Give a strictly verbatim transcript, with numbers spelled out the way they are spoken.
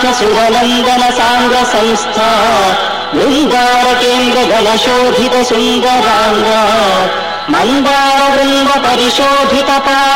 సాఖ్య సురనందన సాంద్ర సంస్థ బృందార కేంద్ర గణశోభిత సుందరాంగ మందార బృంద పరిశోభిత